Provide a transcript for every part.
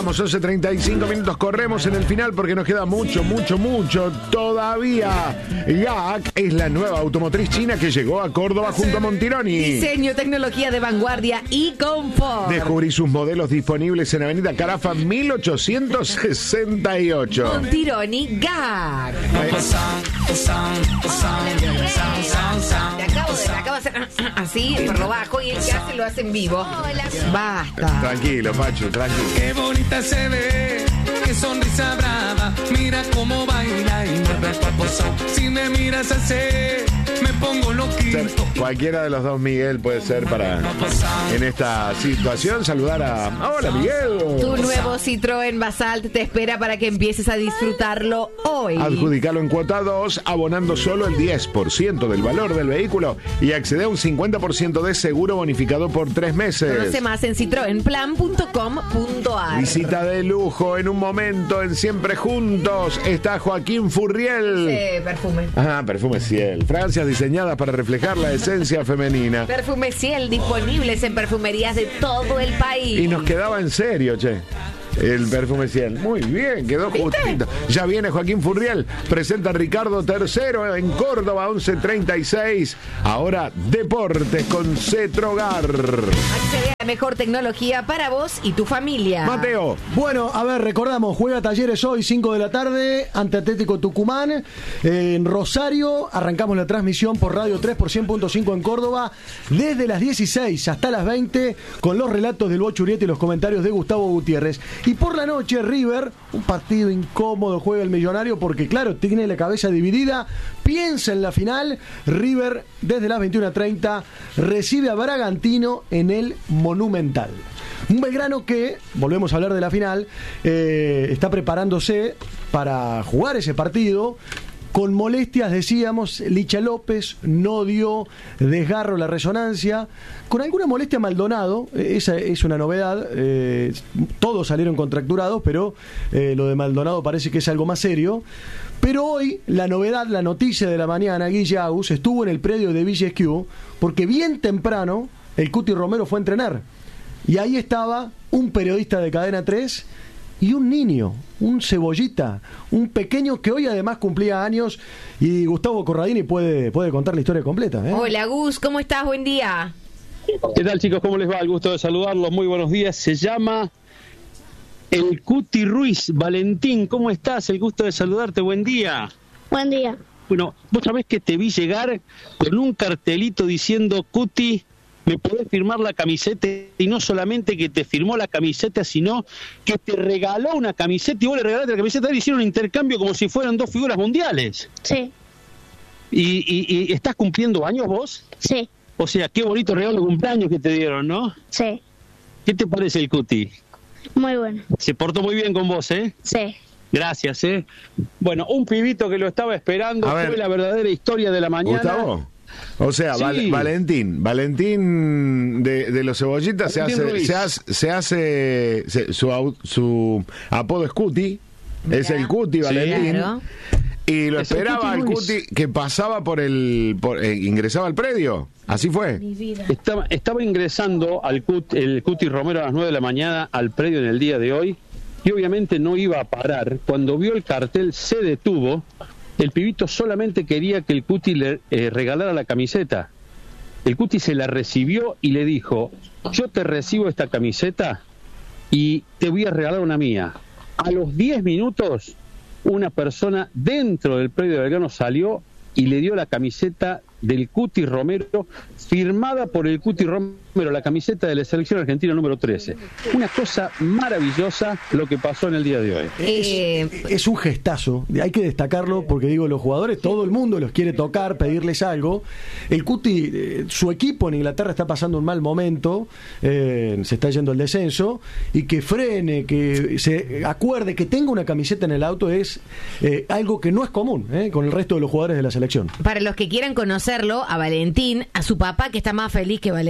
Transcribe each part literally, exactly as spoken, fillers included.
Vamos, once treinta y cinco minutos, corremos en el final porque nos queda mucho, mucho, mucho todavía. G A C es la nueva automotriz china que llegó a Córdoba junto a Montironi. Diseño, tecnología de vanguardia y confort. Descubrí sus modelos disponibles en Avenida Carafa mil ochocientos sesenta y ocho. Montironi G A C. Te acabo de, te acabo de hacer así, por lo bajo, y el que hace lo hace en vivo. Basta. Tranquilo, Pacho, tranquilo. Qué bonita se ve, qué sonrisa brava, mira cómo baila y mueve el paposo. Si me miras así, me pongo loquito. Cualquiera de los dos Miguel puede ser para, en esta situación, saludar a... ¡Hola, Miguel! Tu nuevo Citroën Basalt te espera para que empieces a disfrutarlo hoy. Adjudicalo en cuota dos, abonando solo el diez por ciento del valor del vehículo y accede a un cincuenta por ciento de seguro bonificado por tres meses. Conoce más en citroen plan punto com punto a r. Visita de lujo en un momento en Siempre Juntos. Está Joaquín Furriel. Sí, perfume. Ah, perfume Ciel. Fragancias diseñadas para reflejar la esencia femenina. Perfume Ciel disponibles en perfumerías de todo el país. Y nos quedaba en serio, che. El perfume Ciel. Muy bien, quedó justito. Ya viene Joaquín Furriel. Presenta a Ricardo tercero en Córdoba, once treinta y seis. Ahora Deportes con Cetrogar. Accede a la mejor tecnología para vos y tu familia. Mateo. Bueno, a ver, recordamos, juega Talleres hoy, cinco de la tarde, ante Atlético Tucumán. Eh, en Rosario, arrancamos la transmisión por Radio tres por cien punto cinco en Córdoba, desde las dieciséis hasta las veinte, con los relatos del Bocho Urieta y los comentarios de Gustavo Gutiérrez. Y por la noche, River, un partido incómodo, juega el Millonario porque, claro, tiene la cabeza dividida, piensa en la final. River, desde las veintiuna treinta, recibe a Bragantino en el Monumental. Un Belgrano que, volvemos a hablar de la final, eh, está preparándose para jugar ese partido. Con molestias, decíamos, Licha López no dio desgarro la resonancia. Con alguna molestia Maldonado, esa es una novedad. Eh, todos salieron contracturados, pero eh, lo de Maldonado parece que es algo más serio. Pero hoy, la novedad, la noticia de la mañana, Guille Agus estuvo en el predio de Villa Esquiú, porque bien temprano el Cuti Romero fue a entrenar. Y ahí estaba un periodista de Cadena tres y un niño, un cebollita, un pequeño que hoy además cumplía años, y Gustavo Corradini puede, puede contar la historia completa, ¿eh? Hola Gus, ¿cómo estás? Buen día. ¿Qué tal, chicos? ¿Cómo les va? El gusto de saludarlos, muy buenos días. Se llama el Cuti Ruiz. Valentín, ¿cómo estás? El gusto de saludarte, buen día. Buen día. Bueno, vos sabés que te vi llegar con un cartelito diciendo: Cuti, me podés firmar la camiseta, y no solamente que te firmó la camiseta, sino que te regaló una camiseta y vos le regalaste la camiseta y hicieron un intercambio como si fueran dos figuras mundiales. Sí. ¿Y, y, y estás cumpliendo años vos? Sí. O sea, qué bonito regalo de cumpleaños que te dieron, ¿no? Sí. ¿Qué te parece el Cuti? Muy bueno. Se portó muy bien con vos, ¿eh? Sí. Gracias, ¿eh? Bueno, un pibito que lo estaba esperando, A ver, fue la verdadera historia de la mañana. Gustavo. O sea, Sí. Val- Valentín, Valentín de, de los cebollitas se Valentín hace, Ruiz. se hace, se hace se- su, au- su apodo es Cuti, es Mirá. el Cuti Valentín, Claro. y lo Es el esperaba Cuti al Ruiz. Cuti que pasaba por el, por, eh, ingresaba al predio, así fue. Estaba, estaba ingresando al Cut, el Cuti Romero a las nueve de la mañana al predio en el día de hoy, y obviamente no iba a parar. Cuando vio el cartel se detuvo. El pibito solamente quería que el Cuti le eh, regalara la camiseta. El Cuti se la recibió y le dijo: yo te recibo esta camiseta y te voy a regalar una mía. A los diez minutos, una persona dentro del predio de Belgrano salió y le dio la camiseta del Cuti Romero, firmada por el Cuti Romero, la camiseta de la selección argentina número trece. Una cosa maravillosa lo que pasó en el día de hoy. Eh, Es, es un gestazo, hay que destacarlo, porque digo, los jugadores, todo el mundo los quiere tocar, pedirles algo. El Cuti, eh, su equipo en Inglaterra está pasando un mal momento, eh, se está yendo al descenso, y que frene, que se acuerde, que tenga una camiseta en el auto es eh, algo que no es común eh, con el resto de los jugadores de la selección. para los que quieran conocerlo, a Valentín, a su papá, que está más feliz que Valentín,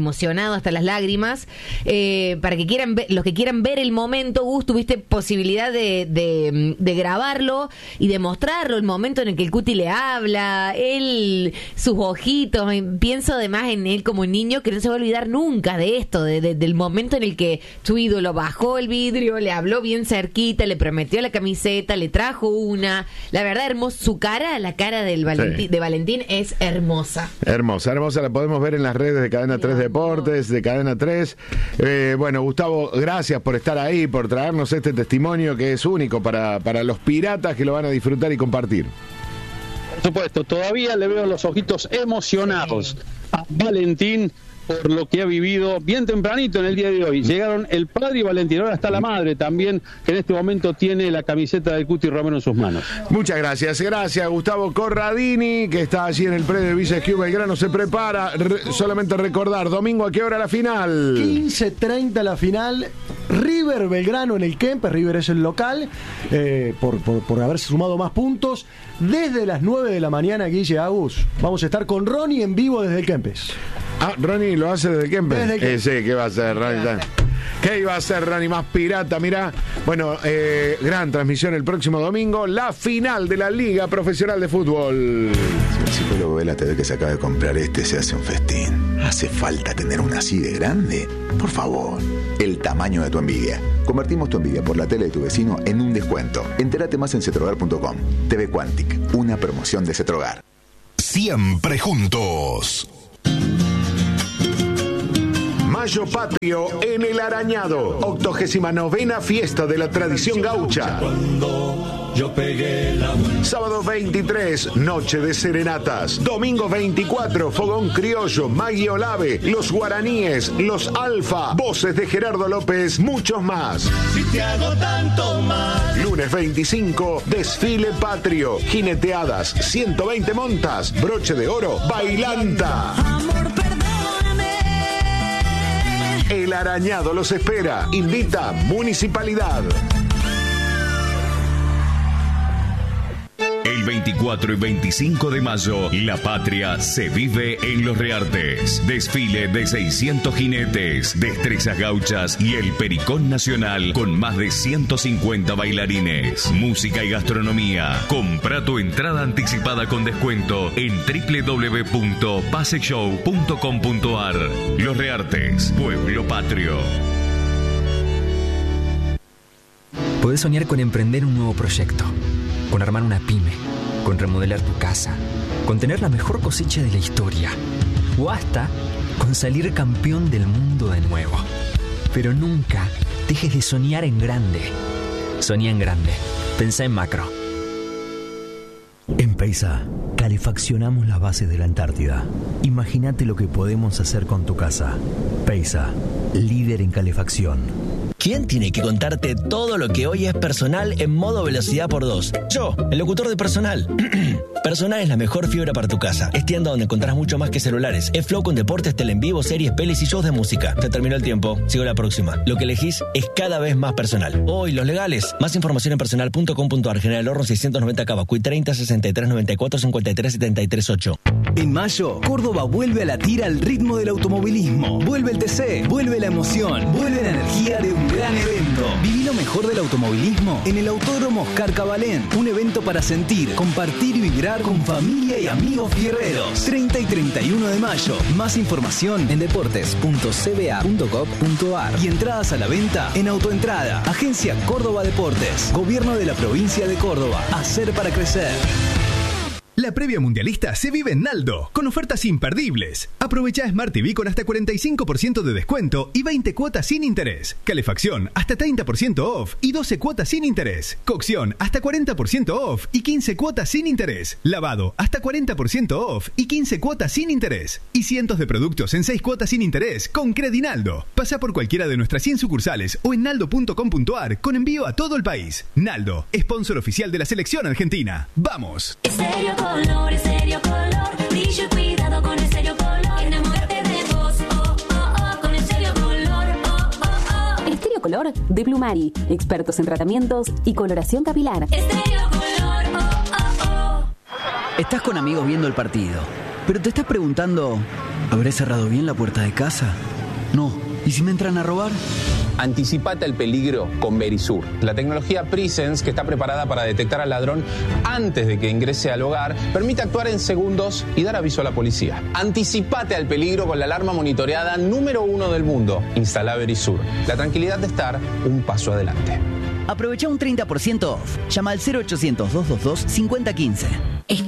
emocionado hasta las lágrimas. Eh, para que quieran ver, los que quieran ver el momento, Gus, tuviste posibilidad de, de, de grabarlo y de mostrarlo, el momento en el que el Cuti le habla, él, sus ojitos. Pienso además en él como niño, que no se va a olvidar nunca de esto, de, de, del momento en el que tu ídolo bajó el vidrio, le habló bien cerquita, le prometió la camiseta, le trajo una. La verdad, hermoso. Su cara, la cara del Valentín, sí. de Valentín es hermosa. Hermosa, hermosa. La podemos ver en las redes de Cadena tres Deportes, de Cadena tres. Eh, bueno, Gustavo, gracias por estar ahí, por traernos este testimonio que es único para, para los piratas que lo van a disfrutar y compartir. Por supuesto, todavía le veo los ojitos emocionados a Valentín por lo que ha vivido bien tempranito en el día de hoy. Llegaron el padre y Valentín, ahora está la madre también, que en este momento tiene la camiseta del Cuti Romero en sus manos. Muchas gracias, gracias Gustavo Corradini, que está allí en el predio de Villa Esquiú Belgrano, se prepara. Re- solamente recordar, domingo, ¿a qué hora la final? quince treinta la final, River Belgrano en el Kempes. River es el local, eh, por, por, por haberse sumado más puntos. Desde las nueve de la mañana, Guille, Agus, vamos a estar con Ronnie en vivo desde el Kempes. Ah, Ronnie lo hace desde el Kempes. Desde el Kempes. Eh, sí, ¿qué va a hacer Ronnie? ¿Qué iba a hacer Ronnie más pirata? Mirá, bueno, eh, gran transmisión el próximo domingo, la final de la Liga Profesional de Fútbol. Si el psicólogo ve la T V que se acaba de comprar este, se hace un festín. ¿Hace falta tener una así de grande? Por favor, el tamaño de tu envidia. Convertimos tu envidia por la tele de tu vecino en un descuento. Entérate más en cetrogar punto com. T V Quantic, una promoción de Cetrogar. Siempre juntos. Mayo Patrio en El Arañado, octogésima novena fiesta de la tradición gaucha. Sábado veintitrés, noche de serenatas. Domingo veinticuatro, fogón criollo, Maggie Olave, los guaraníes, los alfa, voces de Gerardo López, muchos más. Si te hago tanto mal. Lunes veinticinco, desfile patrio, jineteadas, ciento veinte montas, broche de oro, bailanta. Amor, perdóname. El Arañado los espera. Invita Municipalidad. El veinticuatro y veinticinco de mayo, la patria se vive en Los Reartes. Desfile de seiscientos jinetes, destrezas gauchas y el Pericón Nacional con más de ciento cincuenta bailarines. Música y gastronomía. Compra tu entrada anticipada con descuento en doble u doble u doble u punto pase show punto com punto a r. Los Reartes, pueblo patrio. Podés soñar con emprender un nuevo proyecto, con armar una pyme, con remodelar tu casa, con tener la mejor cosecha de la historia, o hasta con salir campeón del mundo de nuevo. Pero nunca dejes de soñar en grande. Soñá en grande. Pensá en macro. En Peisa, calefaccionamos las bases de la Antártida. Imagínate lo que podemos hacer con tu casa. Peisa, líder en calefacción. ¿Quién tiene que contarte todo lo que hoy es Personal en modo velocidad por dos? Yo, el locutor de Personal. Personal es la mejor fibra para tu casa. Es tienda donde encontrás mucho más que celulares. Es Flow con deportes, tele en vivo, series, pelis y shows de música. Se terminó el tiempo. Sigo la próxima. Lo que elegís es cada vez más Personal. Hoy, los legales. Más información en personal punto com punto a r. General Horno seiscientos noventa Cavacuy treinta sesenta y tres noventa y cuatro cincuenta y tres setenta y tres ocho. En mayo, Córdoba vuelve a latir al ritmo del automovilismo. Vuelve el T C, vuelve la emoción, vuelve la energía de un gran evento. Viví lo mejor del automovilismo en el Autódromo Oscar Cabalén. Un evento para sentir, compartir y vibrar con familia y amigos fierreros. treinta y treinta y uno de mayo. Más información en deportes punto c b a punto gov punto a r y entradas a la venta en Autoentrada. Agencia Córdoba Deportes. Gobierno de la provincia de Córdoba. Hacer para crecer. La previa mundialista se vive en Naldo, con ofertas imperdibles. Aprovecha Smart T V con hasta cuarenta y cinco por ciento de descuento y veinte cuotas sin interés. Calefacción hasta treinta por ciento off y doce cuotas sin interés. Cocción hasta cuarenta por ciento off y quince cuotas sin interés. Lavado hasta cuarenta por ciento off y quince cuotas sin interés. Y cientos de productos en seis cuotas sin interés con Credinaldo. Pasa por cualquiera de nuestras cien sucursales o en naldo punto com punto a r con envío a todo el país. Naldo, sponsor oficial de la selección argentina. ¡Vamos! Color, Estéreo Color, brillo y cuidado con Estéreo Color. Enamórate de vos, oh, oh, oh, con Estéreo Color, oh, oh, oh. Estéreo Color de Plumari, expertos en tratamientos y coloración capilar. Estéreo Color, oh, oh, oh. Estás con amigos viendo el partido, pero te estás preguntando, ¿Habré cerrado bien la puerta de casa? No. ¿Y si me entran a robar? Anticipate al peligro con Verisur, la tecnología Presence que está preparada para detectar al ladrón antes de que ingrese al hogar, permite actuar en segundos y dar aviso a la policía. Anticipate al peligro con la alarma monitoreada número uno del mundo. Instala Verisur, la tranquilidad de estar un paso adelante. Aprovecha un treinta por ciento off. Llama al cero ochocientos, doscientos veintidós, cincuenta quince.